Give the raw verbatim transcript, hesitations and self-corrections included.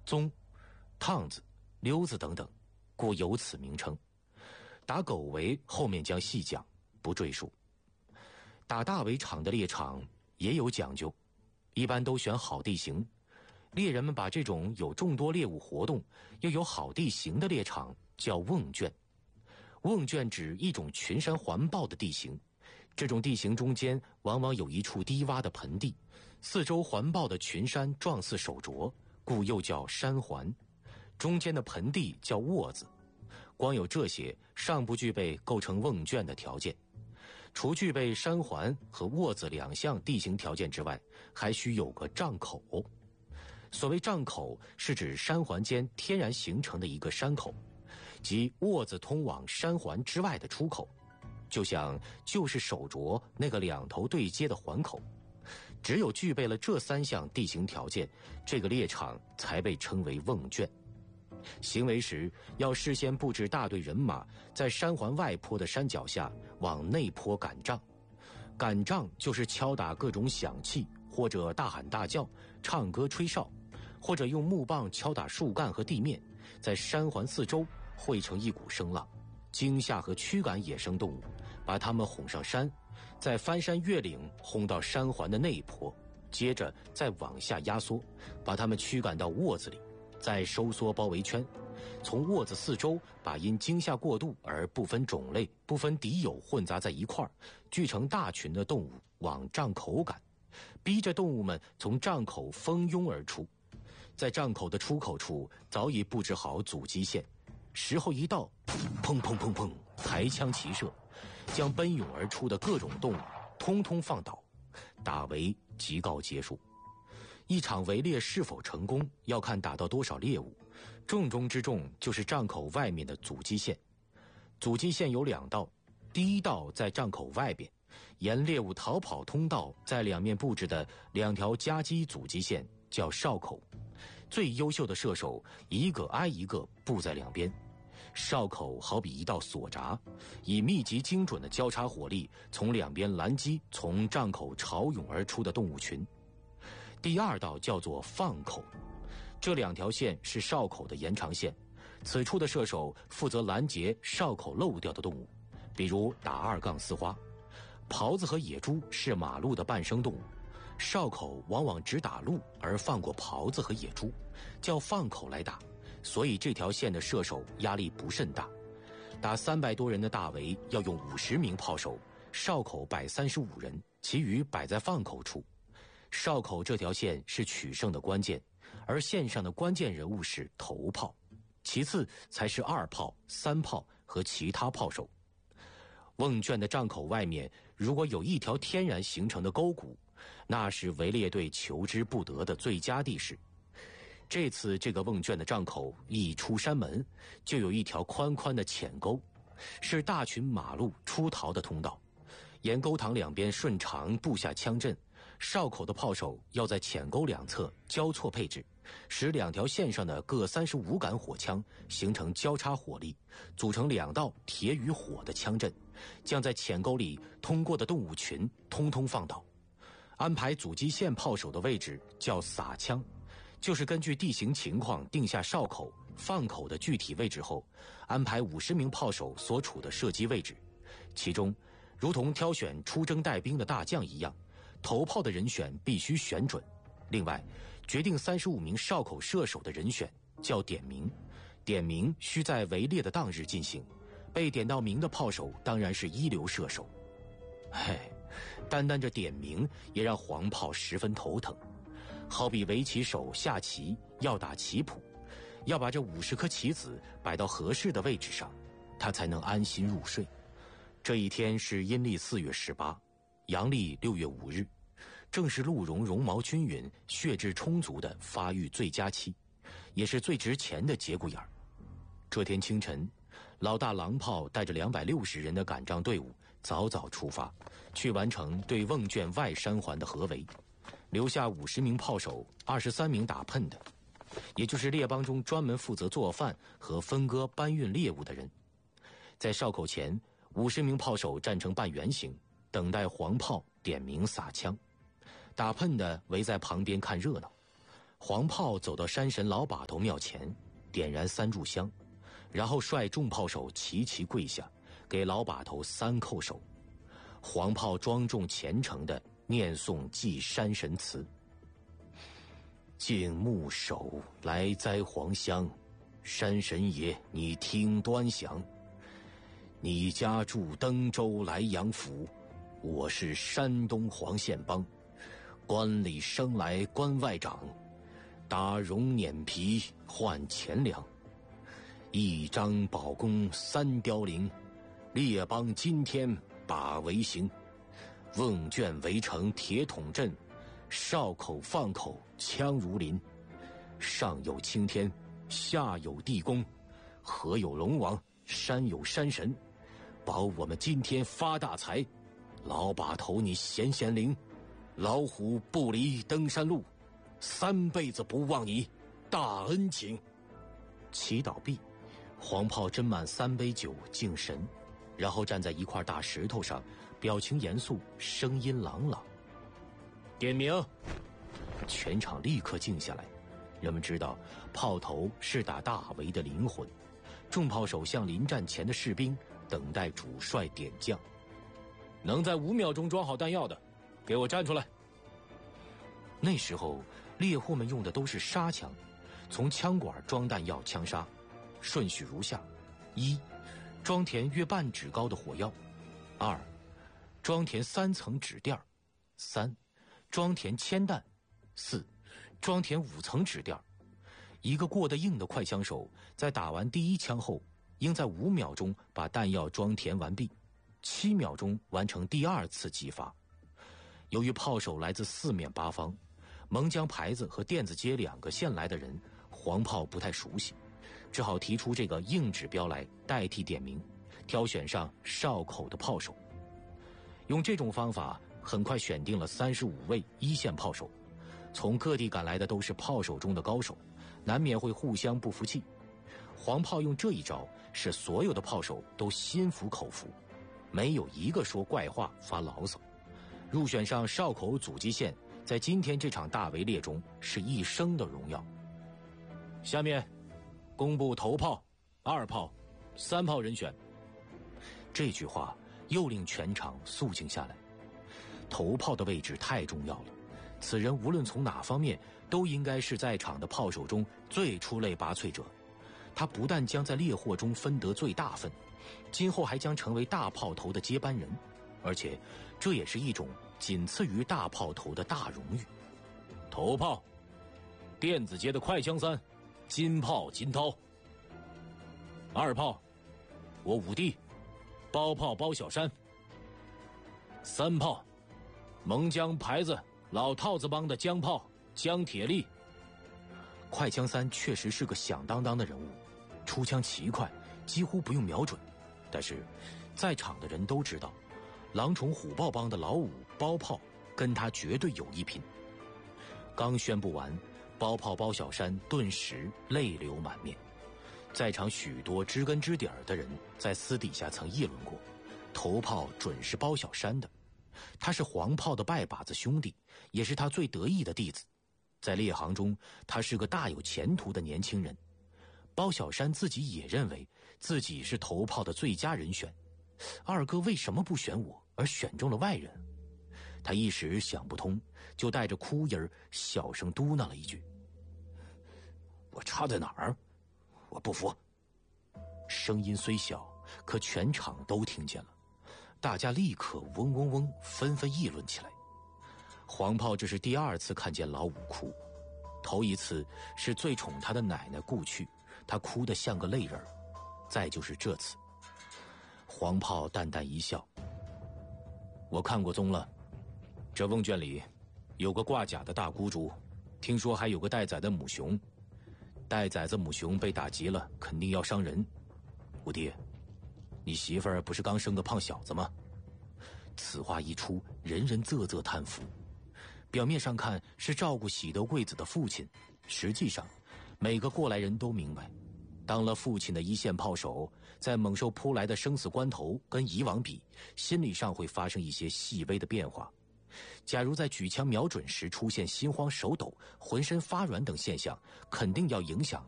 宗、趟子、溜子等等，故有此名称。打狗围后面将细讲，不赘述。打大围场的猎场也有讲究，一般都选好地形。猎人们把这种有众多猎物活动又有好地形的猎场叫瓮圈。瓮圈指一种群山环抱的地形，这种地形中间往往有一处低洼的盆地，四周环抱的群山状似手镯，故又叫山环。中间的盆地叫窝子。光有这些尚不具备构成瓮圈的条件，除具备山环和窝子两项地形条件之外，还需有个障口。所谓障口，是指山环间天然形成的一个山口，即窝子通往山环之外的出口，就像就是手镯那个两头对接的环口。只有具备了这三项地形条件，这个猎场才被称为瓮圈。行为时要事先布置大队人马，在山环外坡的山脚下往内坡赶仗。赶仗就是敲打各种响器，或者大喊大叫、唱歌吹哨，或者用木棒敲打树干和地面，在山环四周汇成一股声浪，惊吓和驱赶野生动物，把它们哄上山，再翻山越岭轰到山环的内坡，接着再往下压缩，把它们驱赶到窝子里，再收缩包围圈，从窝子四周把因惊吓过度而不分种类、不分敌友混杂在一块儿，聚成大群的动物往帐口赶，逼着动物们从帐口蜂拥而出。在帐口的出口处早已布置好阻击线，时候一到，砰砰砰砰，抬枪齐射，将奔涌而出的各种动物通通放倒，打围即告结束。一场围猎是否成功，要看打到多少猎物，重中之重就是帐口外面的阻击线。阻击线有两道，第一道在帐口外边，沿猎物逃跑通道在两面布置的两条夹击阻击线叫哨口，最优秀的射手一个挨一个布在两边。哨口好比一道锁闸，以密集精准的交叉火力从两边拦击从帐口潮涌而出的动物群。第二道叫做放口，这两条线是哨口的延长线，此处的射手负责拦截哨口漏掉的动物，比如打二杠丝花。狍子和野猪是马鹿的伴生动物，哨口往往只打鹿而放过狍子和野猪，叫放口来打，所以这条线的射手压力不甚大。打三百多人的大围要用五十名炮手，哨口摆三十五人，其余摆在放口处。哨口这条线是取胜的关键，而线上的关键人物是头炮，其次才是二炮、三炮和其他炮手。瓮圈的帐口外面如果有一条天然形成的沟谷，那是围猎队求之不得的最佳地势。这次这个瓮圈的帐口一出山门，就有一条宽宽的浅沟，是大群马鹿出逃的通道。沿沟塘两边顺长布下枪阵，哨口的炮手要在浅沟两侧交错配置，使两条线上的各三十五杆火枪形成交叉火力，组成两道铁与火的枪阵，将在浅沟里通过的动物群通通放倒。安排阻击线炮手的位置叫撒枪，就是根据地形情况定下哨口、放口的具体位置后，安排五十名炮手所处的射击位置，其中如同挑选出征带兵的大将一样，头炮的人选必须选准。另外，决定三十五名哨口射手的人选叫点名，点名需在围猎的当日进行，被点到名的炮手当然是一流射手。嘿，单单这点名也让黄炮十分头疼，好比围棋手下棋要打棋谱，要把这五十颗棋子摆到合适的位置上，他才能安心入睡。这一天是阴历四月十八，阳历六月五日，正是鹿茸绒毛均匀、血质充足的发育最佳期，也是最值钱的节骨眼儿。这天清晨，老大狼炮带着两百六十人的赶仗队伍早早出发，去完成对瓮圈外山环的合围，留下五十名炮手、二十三名打喷的，也就是猎帮中专门负责做饭和分割搬运猎物的人。在哨口前，五十名炮手站成半圆形，等待黄炮点名撒枪，打喷的围在旁边看热闹。 黄炮走到山神老把头庙前，点燃三炷香，然后率众炮手齐齐跪下，给老把头三叩首。黄炮庄重虔诚地念诵祭山神词：敬木手来栽黄香，山神爷你听端详。你家住登州莱阳府，我是山东黄县帮，关里生来关外长，打绒碾皮换钱粮。一张宝弓三凋零，列邦今天把围行。瓮圈围城铁桶阵，哨口放口枪如林。上有青天，下有地宫，河有龙王，山有山神，保我们今天发大财。老把头你显显灵，老虎不离登山路，三辈子不忘你大恩情。祈祷毕，黄炮斟满三杯酒敬神，然后站在一块大石头上，表情严肃，声音朗朗。点名！全场立刻静下来。人们知道炮头是打大围的灵魂，众炮手像临战前的士兵，等待主帅点将。能在五秒钟装好弹药的，给我站出来。那时候猎户们用的都是沙枪，从枪管装弹药枪杀，顺序如下：一、装填约半指高的火药；二、装填三层纸垫；三、装填铅弹；四、装填五层纸垫。一个过得硬的快枪手在打完第一枪后，应在五秒钟把弹药装填完毕，七秒钟完成第二次击发。由于炮手来自四面八方，蒙江牌子和甸子街两个县来的人，黄炮不太熟悉，只好提出这个硬指标来代替点名，挑选上哨口的炮手。用这种方法，很快选定了三十五位一线炮手。从各地赶来的都是炮手中的高手，难免会互相不服气。黄炮用这一招，使所有的炮手都心服口服，没有一个说怪话发牢骚。入选上哨口阻击线，在今天这场大围猎中是一生的荣耀。下面公布头炮、二炮、三炮人选。这句话又令全场肃静下来。头炮的位置太重要了，此人无论从哪方面都应该是在场的炮手中最出类拔萃者。他不但将在猎获中分得最大份，今后还将成为大炮头的接班人，而且这也是一种仅次于大炮头的大荣誉。头炮，甸子街的快枪三，金炮金涛。二炮，我五弟，包炮包小山。三炮，蒙江牌子老套子帮的江炮江铁力。快枪三确实是个响当当的人物，出枪奇快，几乎不用瞄准。但是在场的人都知道，狼虫虎豹帮的老五包炮跟他绝对有一拼。刚宣布完，包炮包小山顿时泪流满面。在场许多知根知底儿的人在私底下曾议论过，头炮准是包小山的，他是黄炮的拜把子兄弟，也是他最得意的弟子。在猎行中，他是个大有前途的年轻人。包小山自己也认为自己是头炮的最佳人选，二哥为什么不选我，而选中了外人？他一时想不通，就带着哭音儿小声嘟囔了一句：“我差在哪儿？我不服。”声音虽小，可全场都听见了，大家立刻嗡嗡嗡纷纷议论起来。黄炮这是第二次看见老五哭，头一次是最宠他的奶奶故去，他哭得像个泪人。再就是这次。黄炮淡淡一笑：“我看过宗了，这瓮圈里有个挂甲的大孤竹，听说还有个待宰的母熊，待宰子母熊被打急了，肯定要伤人。五弟，你媳妇儿不是刚生个胖小子吗？”此话一出，人人啧啧叹服。表面上看是照顾喜得贵子的父亲，实际上每个过来人都明白，当了父亲的一线炮手，在猛兽扑来的生死关头跟以往比，心理上会发生一些细微的变化。 假如在举枪瞄准时出现心慌、手抖、浑身发软等现象，肯定要影响